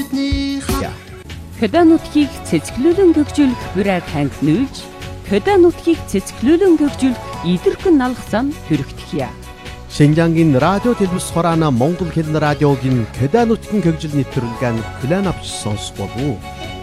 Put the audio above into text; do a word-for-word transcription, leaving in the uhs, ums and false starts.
Хөдөө нутгийг цэцгэлүүлэн гөгжүүлэх бүрээр ханг нүүлж, хөдөө нутгийг цэцгэлүүлэн гөгжүүлэх идэрхэн налгасан хүрэгдэхье. Шинжангийн радио телевиз хураана Монгол хэл радиогийн хөдөө нутгийн гөгжил нэвтрүүлгэн хүлээн авч сонсох болов уу?